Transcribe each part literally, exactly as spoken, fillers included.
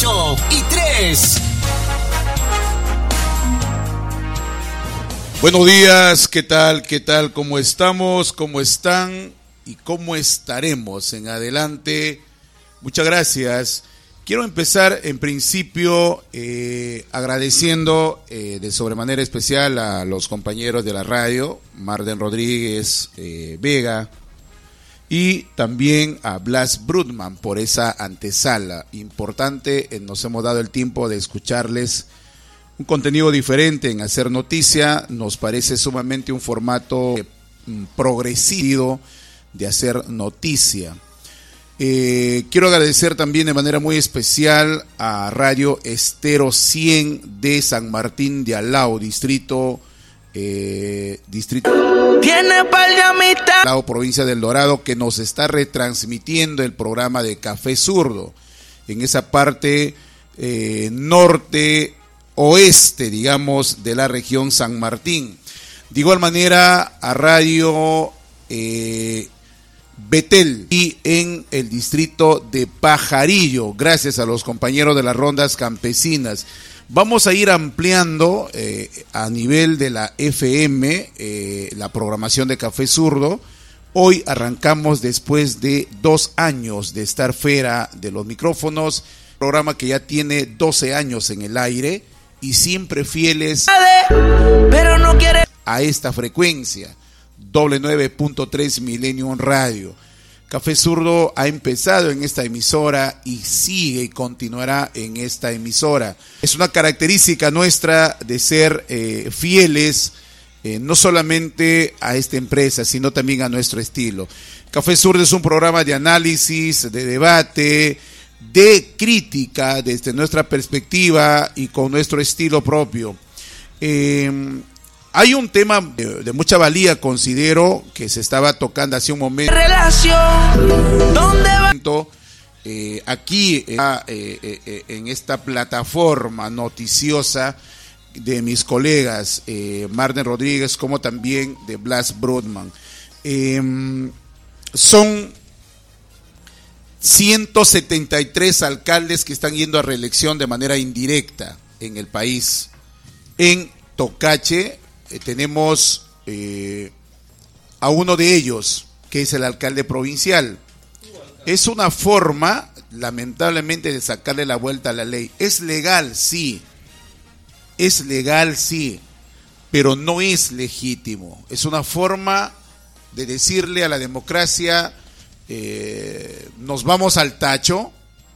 uno y tres. Buenos días, ¿qué tal? ¿Qué tal? ¿Cómo estamos? ¿Cómo están? ¿Y cómo estaremos en adelante? Muchas gracias. Quiero empezar en principio eh, agradeciendo eh, de sobremanera especial a los compañeros de la radio, Marden Rodríguez eh, Vega, y también a Blas Brutman por esa antesala importante. Eh, nos hemos dado el tiempo de escucharles un contenido diferente en Hacer Noticia. Nos parece sumamente un formato eh, progresivo de hacer noticia. Eh, quiero agradecer también de manera muy especial a Radio Estero cien de San Martín de Alao, distrito eh, distrito Tiene par de amistad, Alao, provincia del Dorado, que nos está retransmitiendo el programa de Café Zurdo en esa parte eh, norte oeste, digamos, de la región San Martín. De igual manera a Radio eh, Betel y en el distrito de Pajarillo, gracias a los compañeros de las rondas campesinas. Vamos a ir ampliando eh, a nivel de la F M eh, la programación de Café Zurdo. Hoy arrancamos después de dos años de estar fuera de los micrófonos, programa que ya tiene doce años en el aire y siempre fieles pero no quiere a esta frecuencia, doble nueve punto tres Millennium Radio. Café Zurdo ha empezado en esta emisora y sigue y continuará en esta emisora. Es una característica nuestra de ser eh, fieles eh, no solamente a esta empresa, sino también a nuestro estilo. Café Zurdo es un programa de análisis, de debate, de crítica desde nuestra perspectiva y con nuestro estilo propio. Eh, hay un tema de, de mucha valía, considero, que se estaba tocando hace un momento. relación. ¿Dónde va? Eh, aquí eh, eh, eh, en esta plataforma noticiosa de mis colegas eh, Marden Rodríguez como también de Blas Brutman. Eh, son ciento setenta y tres alcaldes que están yendo a reelección de manera indirecta en el país. En Tocache eh, tenemos eh, a uno de ellos, que es el alcalde provincial. Es una forma, lamentablemente, de sacarle la vuelta a la ley. Es legal, sí. Es legal, sí. Pero no es legítimo. Es una forma de decirle a la democracia: Eh, nos vamos al tacho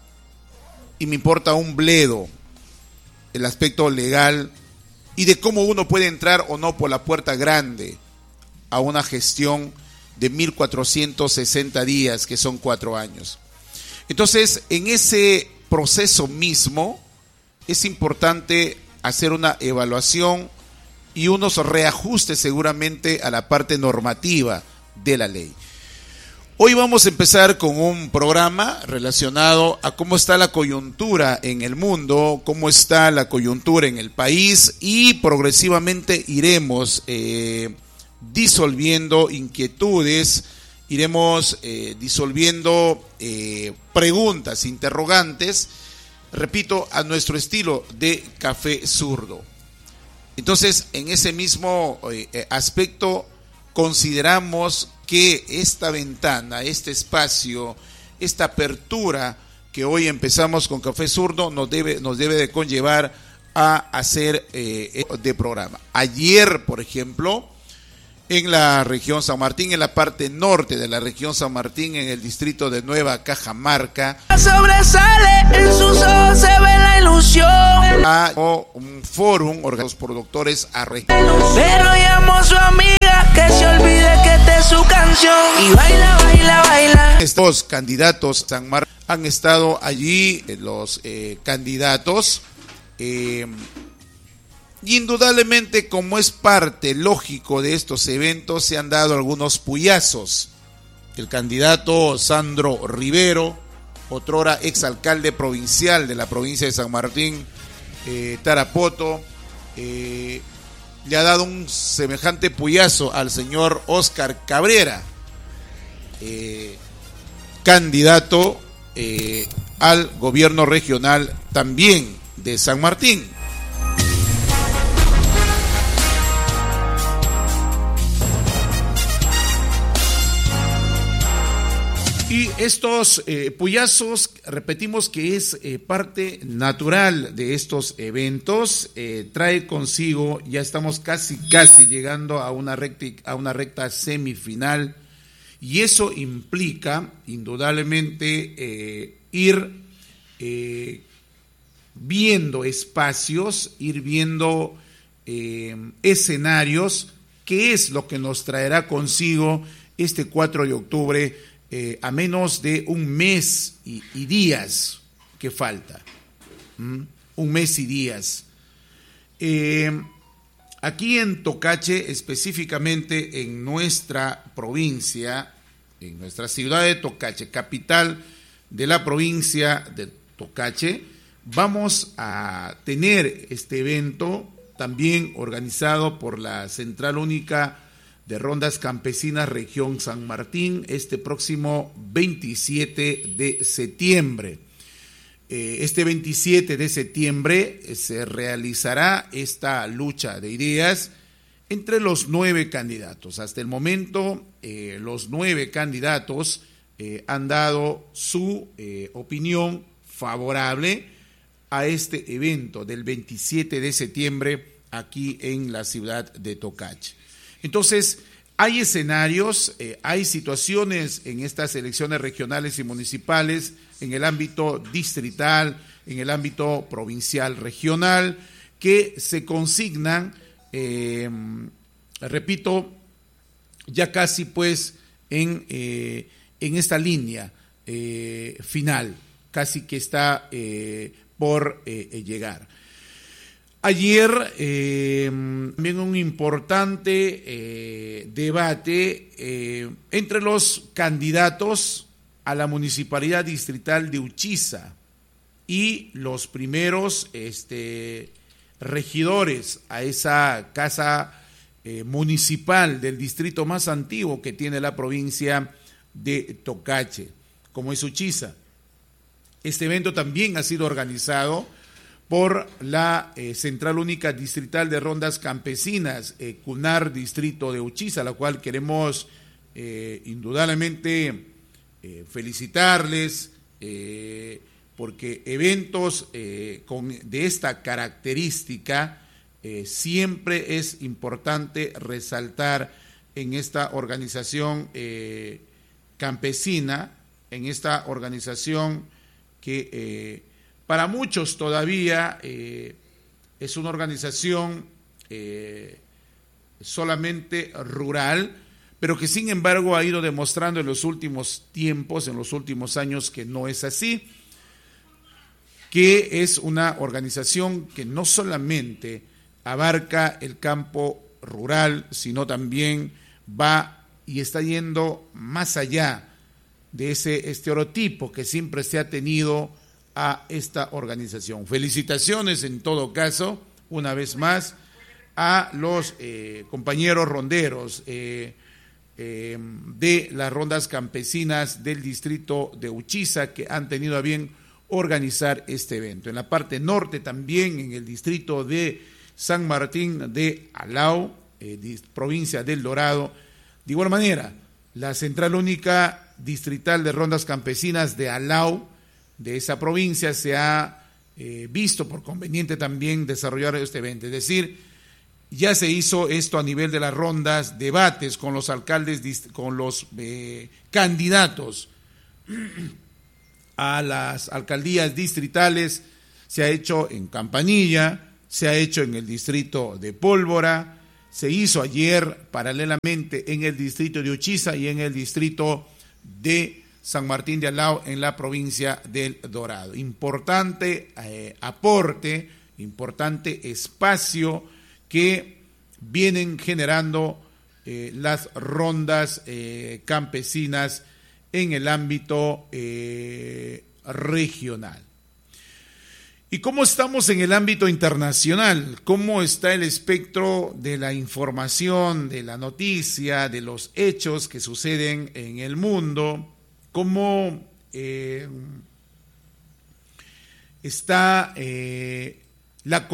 y me importa un bledo el aspecto legal y de cómo uno puede entrar o no por la puerta grande a una gestión de mil cuatrocientos sesenta días, que son cuatro años. Entonces, en ese proceso mismo es importante hacer una evaluación y unos reajustes seguramente a la parte normativa de la ley. Hoy vamos a empezar con un programa relacionado a cómo está la coyuntura en el mundo, cómo está la coyuntura en el país, y progresivamente iremos eh, disolviendo inquietudes, iremos eh, disolviendo eh, preguntas, interrogantes, repito, a nuestro estilo de Café Zurdo. Entonces, en ese mismo eh, aspecto, consideramos que esta ventana, este espacio, esta apertura que hoy empezamos con Café Zurdo nos debe, nos debe de conllevar a hacer eh, de programa. Ayer, por ejemplo, en la región San Martín, en la parte norte de la región San Martín, en el distrito de Nueva Cajamarca, Sobresale, en sus ojos se ve la ilusión. a un fórum organizado por doctores arre. Pero llamo a su amiga que se olvide que esta es su canción. Y baila, baila, baila. Estos candidatos San Mar han estado allí, los eh, candidatos, eh, y indudablemente, como es parte lógico de estos eventos, se han dado algunos puyazos. El candidato Sandro Rivero, otrora exalcalde provincial de la provincia de San Martín, eh, Tarapoto, eh, le ha dado un semejante puyazo al señor Óscar Cabrera, eh, candidato eh, al gobierno regional también de San Martín. Y estos eh, puyazos, repetimos que es eh, parte natural de estos eventos, eh, trae consigo, ya estamos casi, casi llegando a una recta, a una recta semifinal, y eso implica, indudablemente, eh, ir eh, viendo espacios, ir viendo eh, escenarios, que es lo que nos traerá consigo este cuatro de octubre, Eh, a menos de un mes y, y días que falta, ¿Mm? un mes y días. Eh, aquí en Tocache, específicamente en nuestra provincia, en nuestra ciudad de Tocache, capital de la provincia de Tocache, vamos a tener este evento también organizado por la Central Única de Rondas Campesinas Región San Martín, este próximo veintisiete de septiembre. Eh, este veintisiete de septiembre eh, se realizará esta lucha de ideas entre los nueve candidatos. Hasta el momento, eh, los nueve candidatos eh, han dado su eh, opinión favorable a este evento del veintisiete de septiembre aquí en la ciudad de Tocache. Entonces, hay escenarios, eh, hay situaciones en estas elecciones regionales y municipales, en el ámbito distrital, en el ámbito provincial, regional, que se consignan, eh, repito, ya casi pues en, eh, en esta línea eh, final, casi que está eh, por eh, llegar. Ayer eh, también un importante eh, debate eh, entre los candidatos a la municipalidad distrital de Uchiza y los primeros este, regidores a esa casa eh, municipal del distrito más antiguo que tiene la provincia de Tocache, como es Uchiza. Este evento también ha sido organizado por la eh, Central Única Distrital de Rondas Campesinas, eh, CUNAR Distrito de Uchiza, la cual queremos eh, indudablemente eh, felicitarles, eh, porque eventos eh, con, de esta característica eh, siempre es importante resaltar en esta organización eh, campesina, en esta organización que eh, para muchos todavía eh, es una organización eh, solamente rural, pero que sin embargo ha ido demostrando en los últimos tiempos, en los últimos años, que no es así, que es una organización que no solamente abarca el campo rural, sino también va y está yendo más allá de ese estereotipo que siempre se ha tenido a esta organización. Felicitaciones en todo caso, una vez más, a los eh, compañeros ronderos eh, eh, de las rondas campesinas del distrito de Uchiza, que han tenido a bien organizar este evento. En la parte norte también, en el distrito de San Martín de Alao, eh, provincia del Dorado. De igual manera, la Central Única Distrital de Rondas Campesinas de Alao, de esa provincia, se ha eh, visto por conveniente también desarrollar este evento. Es decir, ya se hizo esto a nivel de las rondas, debates con los alcaldes, con los eh, candidatos a las alcaldías distritales. Se ha hecho en Campanilla, se ha hecho en el distrito de Pólvora, se hizo ayer paralelamente en el distrito de Uchiza y en el distrito de San Martín de Alao en la provincia del Dorado. Importante eh, aporte, importante espacio que vienen generando eh, las rondas eh, campesinas en el ámbito eh, regional. ¿Y cómo estamos en el ámbito internacional? ¿Cómo está el espectro de la información, de la noticia, de los hechos que suceden en el mundo? ¿Cómo eh, está eh, la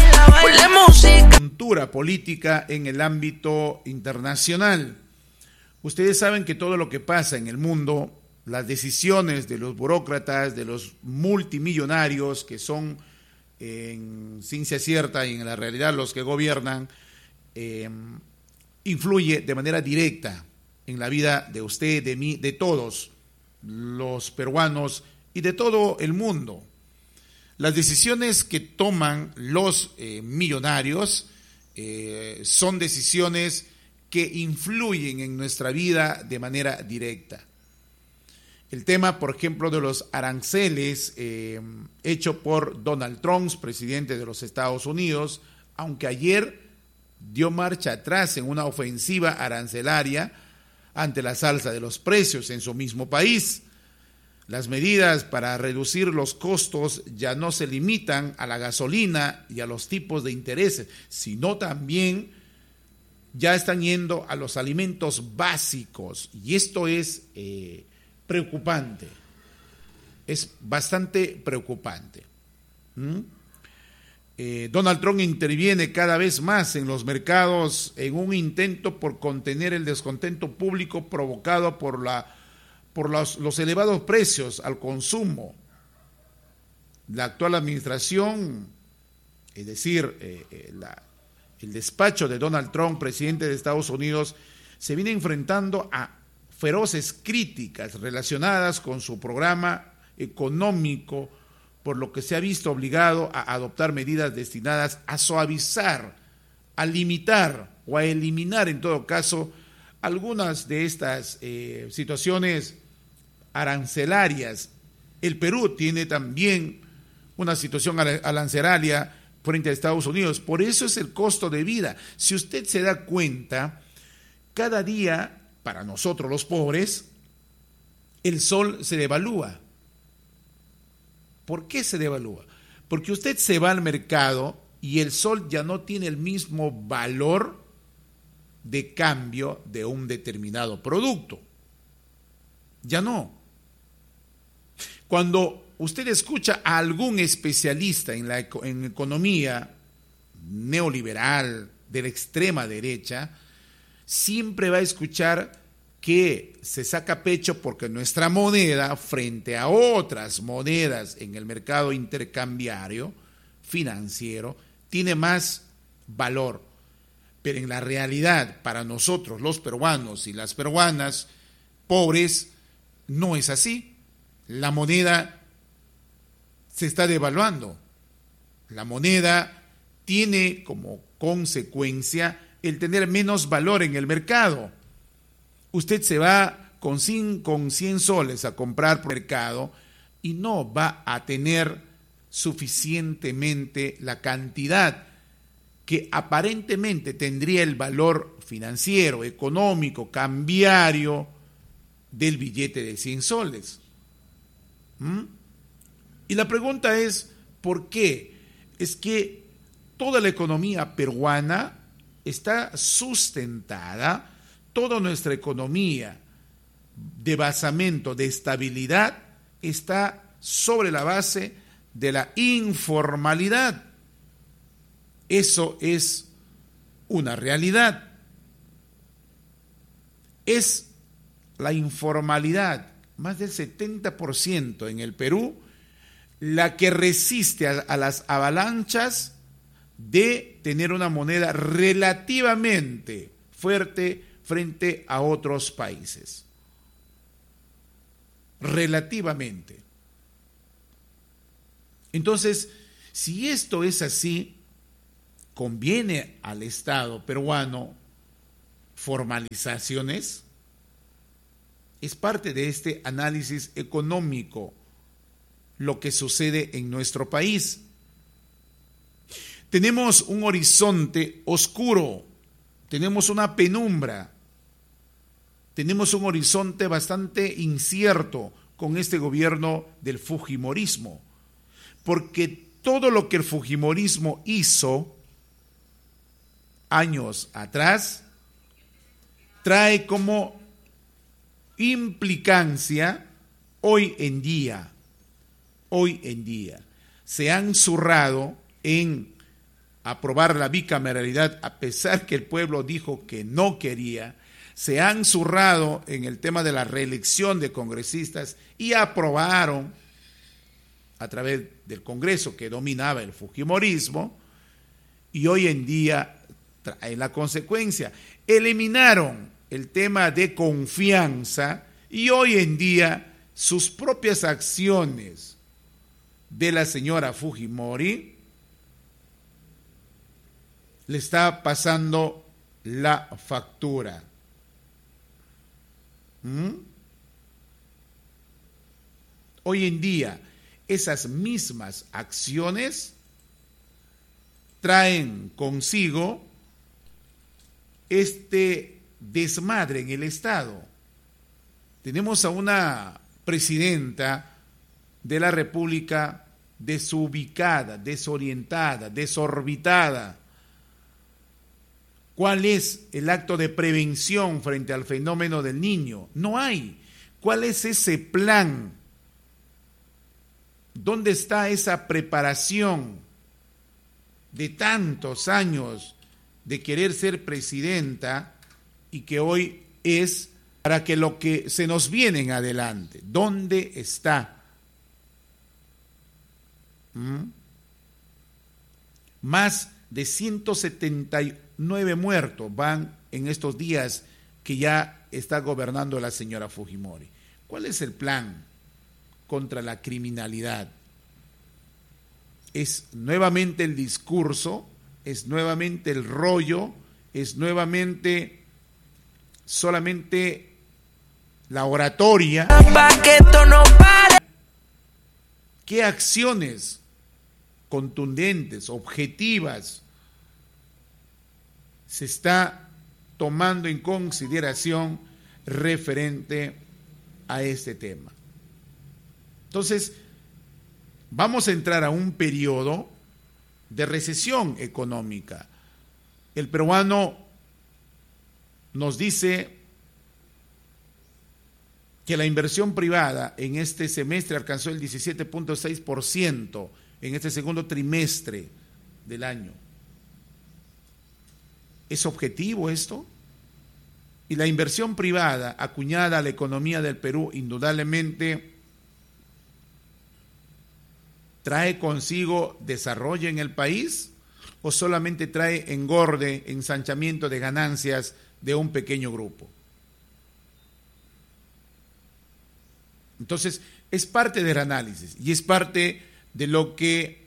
coyuntura política en el ámbito internacional. Ustedes saben que todo lo que pasa en el mundo, las decisiones de los burócratas, de los multimillonarios que son en ciencia cierta y en la realidad los que gobiernan, eh, influye de manera directa en la vida de usted, de mí, de todos los peruanos y de todo el mundo. Las decisiones que toman los eh, millonarios eh, son decisiones que influyen en nuestra vida de manera directa. El tema, por ejemplo, de los aranceles eh, hecho por Donald Trump, presidente de los Estados Unidos, aunque ayer dio marcha atrás en una ofensiva arancelaria ante la alza de los precios en su mismo país. Las medidas para reducir los costos ya no se limitan a la gasolina y a los tipos de intereses, sino también ya están yendo a los alimentos básicos, y esto es eh, preocupante, es bastante preocupante. ¿Mm? Eh, Donald Trump interviene cada vez más en los mercados en un intento por contener el descontento público provocado por, la, por los, los elevados precios al consumo. La actual administración, es decir, eh, eh, la, el despacho de Donald Trump, presidente de Estados Unidos, se viene enfrentando a feroces críticas relacionadas con su programa económico, por lo que se ha visto obligado a adoptar medidas destinadas a suavizar, a limitar o a eliminar en todo caso algunas de estas eh, situaciones arancelarias. El Perú tiene también una situación arancelaria frente a Estados Unidos, por eso es el costo de vida. Si usted se da cuenta, cada día para nosotros los pobres el sol se devalúa. ¿Por qué se devalúa? Porque usted se va al mercado y el sol ya no tiene el mismo valor de cambio de un determinado producto. Ya no. Cuando usted escucha a algún especialista en la en economía neoliberal de la extrema derecha, siempre va a escuchar que se saca pecho porque nuestra moneda, frente a otras monedas en el mercado intercambiario financiero, tiene más valor. Pero en la realidad, para nosotros los peruanos y las peruanas pobres, no es así. La moneda se está devaluando. La moneda tiene como consecuencia el tener menos valor en el mercado. Usted se va con cien soles a comprar por el mercado y no va a tener suficientemente la cantidad que aparentemente tendría el valor financiero, económico, cambiario del billete de cien soles. ¿Mm? Y la pregunta es, ¿por qué? Es que toda la economía peruana está sustentada, toda nuestra economía de basamento, de estabilidad, está sobre la base de la informalidad. Eso es una realidad. Es la informalidad, más del setenta por ciento en el Perú, la que resiste a, a las avalanchas de tener una moneda relativamente fuerte frente a otros países. Relativamente. Entonces, si esto es así, ¿conviene al Estado peruano formalizaciones? Es parte de este análisis económico lo que sucede en nuestro país. Tenemos un horizonte oscuro, tenemos una penumbra, tenemos un horizonte bastante incierto con este gobierno del fujimorismo, porque todo lo que el fujimorismo hizo años atrás trae como implicancia hoy en día, hoy en día. se han zurrado en aprobar la bicameralidad, a pesar que el pueblo dijo que no quería, se han zurrado en el tema de la reelección de congresistas y aprobaron a través del Congreso que dominaba el fujimorismo, y hoy en día trae la consecuencia. Eliminaron el tema de confianza y hoy en día sus propias acciones de la señora Fujimori le está pasando la factura. ¿Mm? Hoy en día esas mismas acciones traen consigo este desmadre en el Estado. Tenemos a una presidenta de la República desubicada, desorientada, desorbitada. ¿Cuál es el acto de prevención frente al fenómeno del niño? No hay. ¿Cuál es ese plan? ¿Dónde está esa preparación de tantos años de querer ser presidenta y que hoy es para que lo que se nos viene en adelante? ¿Dónde está? ¿Mm? Más de ciento setenta y nueve muertos van en estos días que ya está gobernando la señora Fujimori. ¿Cuál es el plan contra la criminalidad? Es nuevamente el discurso, es nuevamente el rollo, es nuevamente solamente la oratoria. ¿Qué acciones contundentes, objetivas, se está tomando en consideración referente a este tema? Entonces, vamos a entrar a un periodo de recesión económica. El peruano nos dice que la inversión privada en este semestre alcanzó el diecisiete punto seis por ciento en este segundo trimestre del año. ¿Es objetivo esto? Y la inversión privada acuñada a la economía del Perú indudablemente ¿trae consigo desarrollo en el país o solamente trae engorde, ensanchamiento de ganancias de un pequeño grupo? Entonces, es parte del análisis y es parte de lo que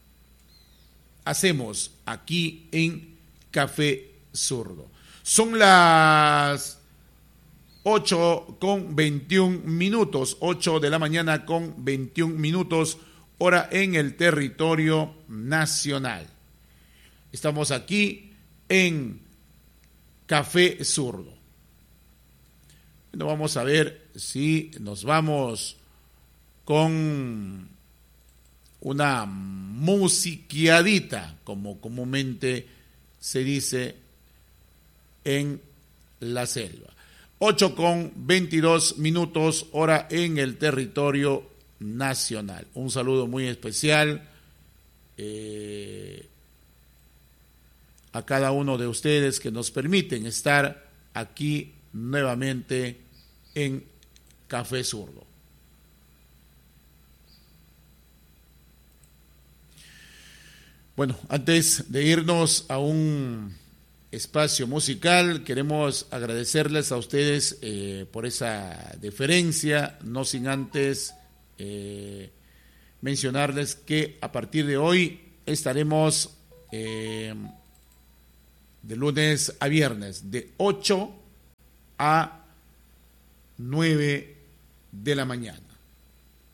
hacemos aquí en Café Zurdo. Son las ocho con veintiún minutos, ocho de la mañana con veintiún minutos, hora en el territorio nacional. Estamos aquí en Café Zurdo. Bueno, vamos a ver si nos vamos con una musiqueadita, como comúnmente se dice en la selva. ocho con veintidós minutos, hora en el territorio nacional. Un saludo muy especial eh, a cada uno de ustedes que nos permiten estar aquí nuevamente en Café Zurdo. Bueno, antes de irnos a un espacio musical, queremos agradecerles a ustedes eh, por esa deferencia, no sin antes eh, mencionarles que a partir de hoy estaremos eh, de lunes a viernes de ocho a nueve de la mañana.